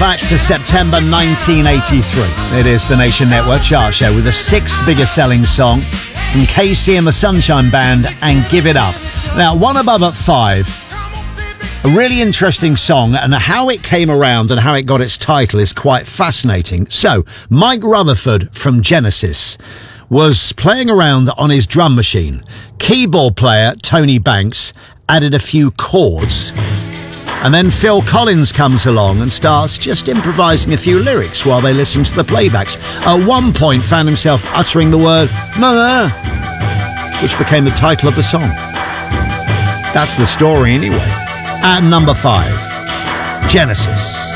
back to September 1983. It is the Nation Network chart show with the sixth biggest selling song from KC and the Sunshine Band and Give It Up. Now, one above at 5. A really interesting song, and how it came around and how it got its title is quite fascinating. So, Mike Rutherford from Genesis was playing around on his drum machine. Keyboard player Tony Banks added a few chords, and then Phil Collins comes along and starts just improvising a few lyrics while they listen to the playbacks. At one point found himself uttering the word "mama," which became the title of the song. That's the story anyway. At number 5, Genesis.